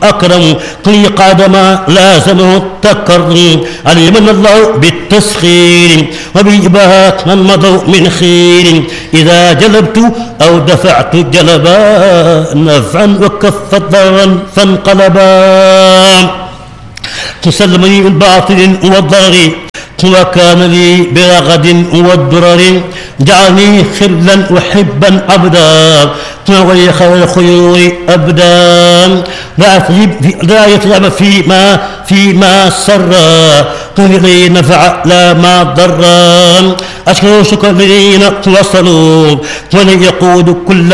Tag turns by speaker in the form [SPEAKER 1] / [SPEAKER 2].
[SPEAKER 1] أكرم كل قادما لازمه التكرم علمنا الله بالتسخير وبإباحة من مضوا من خير إذا جلبت أو دفعت جلبا نفعا وكفت ضررا فانقلبا تسلمني الباطل والضرر وكان لي برغد والدرر جعلني خلا وحبا عبدا وغير خير الخيور أبدا لا يتعب فيما سرا لي نفع لا ما ضرا أشكر شكر الذين توصلوا ولن يقود كل